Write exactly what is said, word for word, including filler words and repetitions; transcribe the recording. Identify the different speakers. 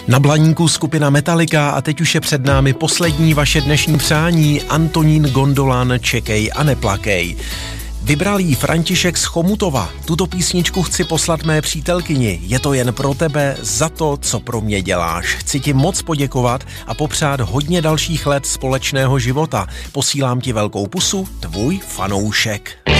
Speaker 1: Na Blaníku skupina Metallica a teď už je před námi poslední vaše dnešní přání. Antonín Gondolan, Čekej a neplakej. Vybral jí František z Chomutova. Tuto písničku chci poslat mé přítelkyni. Je to jen pro tebe za to, co pro mě děláš. Chci ti moc poděkovat a popřát hodně dalších let společného života. Posílám ti velkou pusu, tvůj fanoušek.